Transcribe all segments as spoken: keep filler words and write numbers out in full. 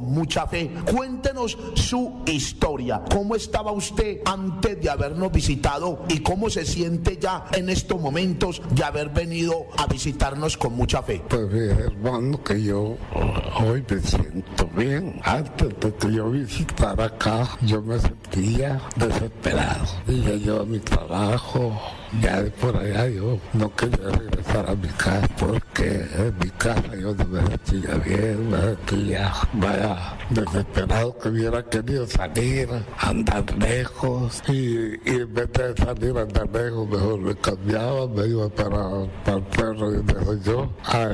con mucha fe. Cuéntenos su historia. ¿Cómo estaba usted antes de habernos visitado y cómo se siente ya en estos momentos de haber venido a visitarnos con mucha fe? Pues bien, hermano, que yo hoy me siento bien. Antes de que yo visitara acá, yo me sentía desesperado. Dije yo a mi trabajo, ya de por allá yo no quería regresar a mi casa porque en mi casa yo no me sentía bien, me sentía vaya desesperado, que hubiera querido salir, andar lejos y, y en vez de salir a andar lejos mejor me cambiaba, me iba para, para el pueblo donde soy yo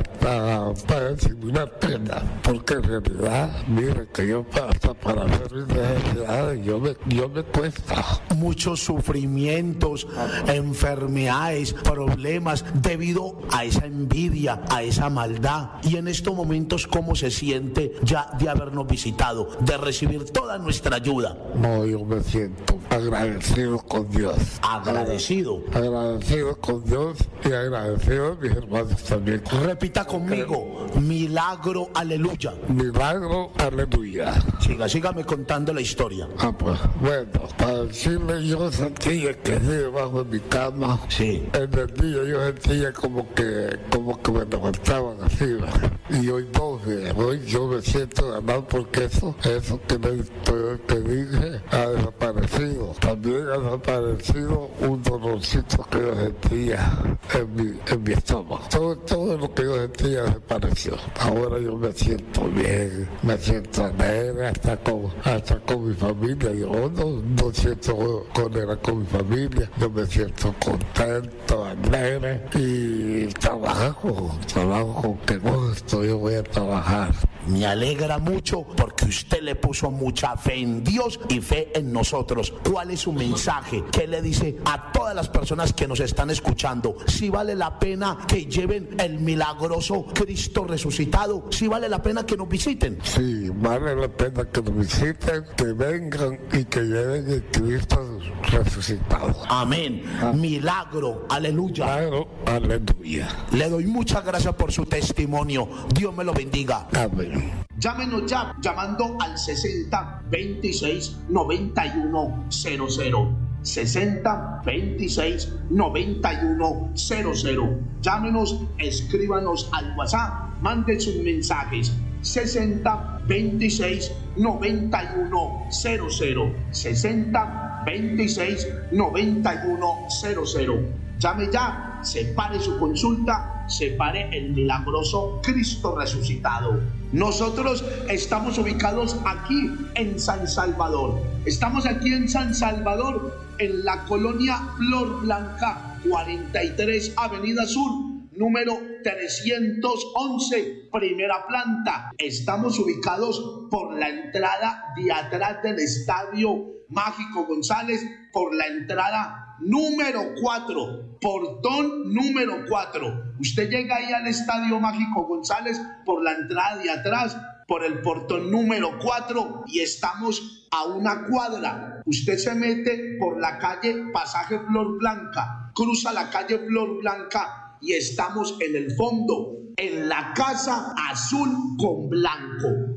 hasta para disimular pena, porque en realidad mire que yo hasta para hacer mis necesidades yo me, yo me cuesta. Muchos sufrimientos, enfermedades, problemas debido a esa envidia, a esa maldad. Y en estos momentos, ¿cómo se siente ya de habernos visitado, de recibir toda nuestra ayuda? No, yo me siento agradecido con Dios. Agradecido. Agradecido con Dios y agradecido a mis hermanos también. Repita conmigo, milagro, aleluya. Milagro, aleluya. Siga, sígame contando la historia. Ah, pues, bueno, para decirle, yo sentía que así debajo de mi cama, sí. En el día yo sentía como que, como que me levantaban así, ¿verdad? Y hoy no, hoy yo me siento ganado porque eso, eso que, me, que dije ha desaparecido. También ha desaparecido un dolorcito que yo sentía en mi, en mi estómago. Todo, todo lo que yo sentía desapareció. Ahora yo me siento bien, me siento alegre, hasta con, hasta con mi familia. Yo no, no siento con era con mi familia, yo me siento contento, alegre y trabajo, trabajo con que gusto, yo voy a trabajar. Me alegra mucho porque usted le puso mucha fe en Dios y fe en nosotros. ¿Cuál es su mensaje? ¿Qué le dice a todas las personas que nos están escuchando? Si vale la pena que lleven el milagroso Cristo resucitado, si vale la pena que nos visiten. Sí, vale la pena que nos visiten, que vengan y que lleven el Cristo resucitado. Amén. Ah. Milagro, aleluya. Milagro, aleluya. Le doy muchas gracias por su testimonio. Dios me lo bendiga. Amén. Llámenos ya llamando al sesenta veintiséis noventa y uno cero cero. sesenta veintiséis noventa y uno cero cero. Llámenos, escríbanos al WhatsApp, manden sus mensajes. sesenta veintiséis noventa y uno cero cero. sesenta veintiséis noventa y uno cero cero. Llame ya, separe su consulta, separe el milagroso Cristo resucitado. Nosotros estamos ubicados aquí en San Salvador. Estamos aquí en San Salvador, en la colonia Flor Blanca, cuarenta y tres Avenida Sur, número trescientos once, primera planta. Estamos ubicados por la entrada de atrás del Estadio Mágico González, por la entrada número cuatro, portón número cuatro. Usted llega ahí al Estadio Mágico González por la entrada de atrás, por el portón número cuatro, y estamos a una cuadra. Usted se mete por la calle Pasaje Flor Blanca, cruza la calle Flor Blanca y estamos en el fondo, en la casa azul con blanco.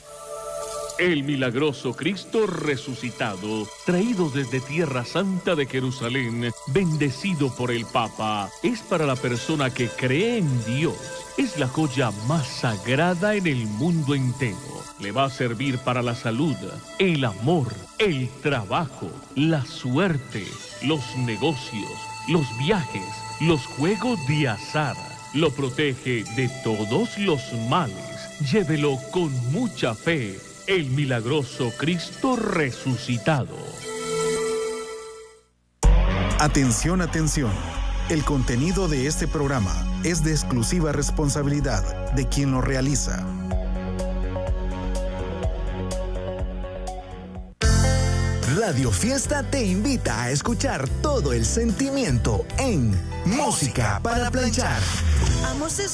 El milagroso Cristo resucitado, traído desde Tierra Santa de Jerusalén, bendecido por el Papa, es para la persona que cree en Dios. Es la joya más sagrada en el mundo entero. Le va a servir para la salud, el amor, el trabajo, la suerte, los negocios, los viajes, los juegos de azar. Lo protege de todos los males. Llévelo con mucha fe. El milagroso Cristo resucitado. Atención, atención. El contenido de este programa es de exclusiva responsabilidad de quien lo realiza. Radio Fiesta te invita a escuchar todo el sentimiento en Música para Planchar.